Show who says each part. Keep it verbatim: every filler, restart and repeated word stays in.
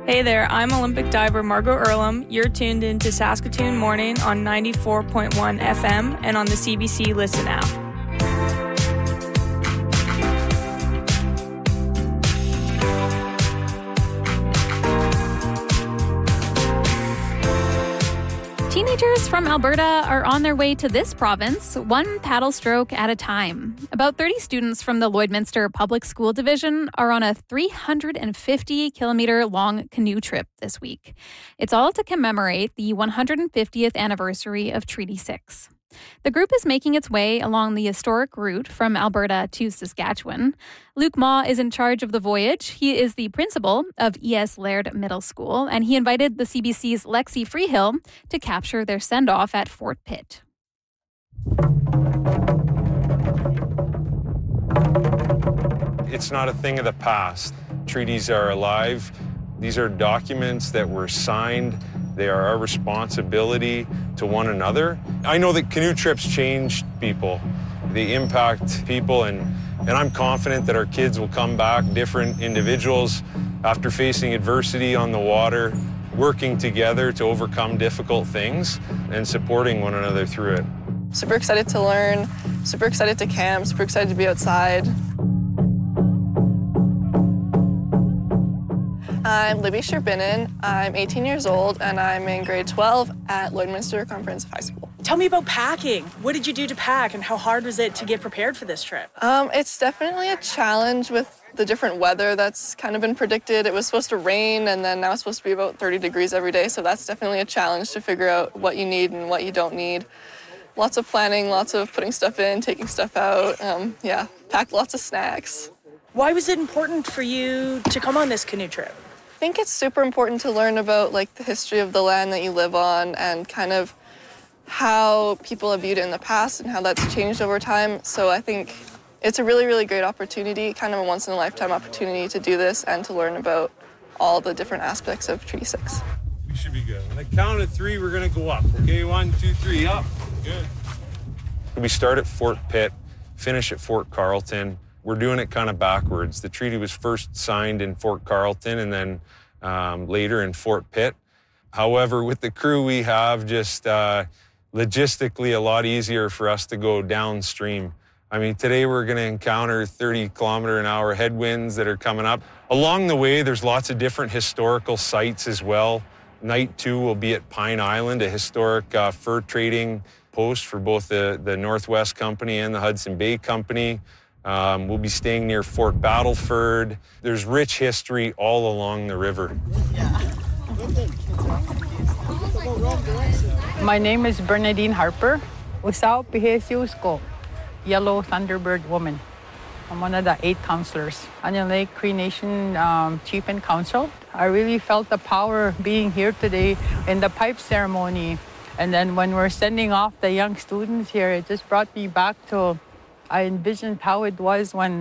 Speaker 1: Hey there, I'm Olympic diver Margot Earlham. You're tuned into Saskatoon Morning on ninety-four point one F M and on the C B C Listen app.
Speaker 2: Teenagers from Alberta are on their way to this province, one paddle stroke at a time. About thirty students from the Lloydminster Public School Division are on a three hundred fifty kilometer long canoe trip this week. It's all to commemorate the one hundred fiftieth anniversary of Treaty six. The group is making its way along the historic route from Alberta to Saskatchewan. Luke Maw is in charge of the voyage. He is the principal of E S. Laird Middle School, and he invited the C B C's Lexi Freehill to capture their send-off at Fort Pitt.
Speaker 3: It's not a thing of the past. Treaties are alive. These are documents that were signed. They are our responsibility to one another. I know that canoe trips change people. They impact people, and, and I'm confident that our kids will come back different individuals after facing adversity on the water, working together to overcome difficult things and supporting one another through it.
Speaker 4: Super excited to learn, super excited to camp, super excited to be outside. I'm Libby Sherbinin. I'm eighteen years old, and I'm in grade twelve at Lloydminster Comprehensive High School.
Speaker 5: Tell me about packing. What did you do to pack, and how hard was it to get prepared for this trip?
Speaker 4: Um, it's definitely a challenge with the different weather that's kind of been predicted. It was supposed to rain, and then now it's supposed to be about thirty degrees every day, so that's definitely a challenge to figure out what you need and what you don't need. Lots of planning, lots of putting stuff in, taking stuff out. Um, yeah, pack lots of snacks.
Speaker 5: Why was it important for you to come on this canoe trip?
Speaker 4: I think it's super important to learn about like the history of the land that you live on and kind of how people have viewed it in the past and how that's changed over time. So I think it's a really, really great opportunity, kind of a once-in-a-lifetime opportunity to do this and to learn about all the different aspects of Treaty six.
Speaker 3: We should be good. On the count of three, we're going to go up. Okay, one, two, three, up. Good. We start at Fort Pitt, finish at Fort Carleton. We're doing it kind of backwards. The treaty was first signed in Fort Carleton and then um, later in Fort Pitt. However, with the crew we have, just uh, logistically a lot easier for us to go downstream. I mean, today we're going to encounter thirty kilometer an hour headwinds that are coming up. Along the way, there's lots of different historical sites as well. Night two will be at Pine Island, a historic uh, fur trading post for both the, the Northwest Company and the Hudson Bay Company. Um, we'll be staying near Fort Battleford. There's rich history all along the river.
Speaker 6: My name is Bernadine Harper. Usaw Pihesius ko, Yellow Thunderbird Woman. I'm one of the eight counselors. Onion Lake Cree Nation um, Chief and Council. I really felt the power being here today in the pipe ceremony. And then when we're sending off the young students here, it just brought me back to I envisioned how it was when